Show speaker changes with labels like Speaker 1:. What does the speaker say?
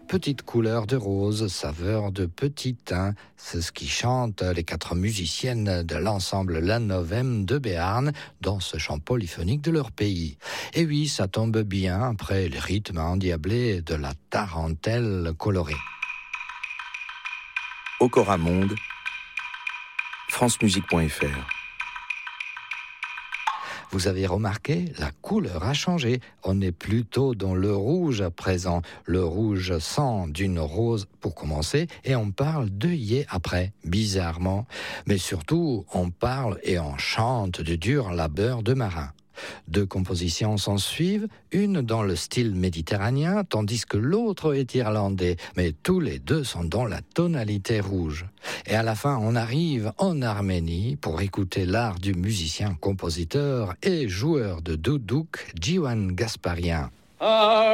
Speaker 1: Petite couleur de rose, saveur de petit thym, c'est ce qui chantent les 4 musiciennes de l'ensemble La Novem de Béarn dans ce chant polyphonique de leur pays. Et oui, ça tombe bien après les rythmes endiablés de la tarentelle colorée.
Speaker 2: Okora Monde, francemusique.fr.
Speaker 1: Vous avez remarqué, la couleur a changé. On est plutôt dans le rouge à présent. Le rouge sang d'une rose pour commencer et on parle d'œillet après, bizarrement. Mais surtout, on parle et on chante du dur labeur de marin. 2 compositions s'en suivent, une dans le style méditerranéen, tandis que l'autre est irlandais, mais tous les 2 sont dans la tonalité rouge. Et à la fin, on arrive en Arménie pour écouter l'art du musicien, compositeur et joueur de doudouk, Jivan Gasparian.